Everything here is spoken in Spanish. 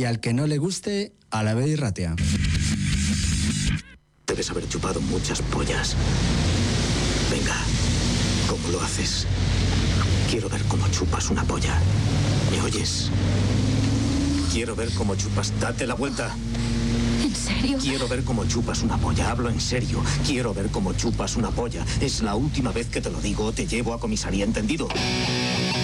Y al que no le guste, a la vez y ratea. Debes haber chupado muchas pollas. Venga, ¿cómo lo haces? Quiero ver cómo chupas una polla. ¿Me oyes? Quiero ver cómo chupas. Date la vuelta. ¿En serio? Quiero ver cómo chupas una polla. Hablo en serio. Quiero ver cómo chupas una polla. Es la última vez que te lo digo. Te llevo a comisaría, ¿entendido?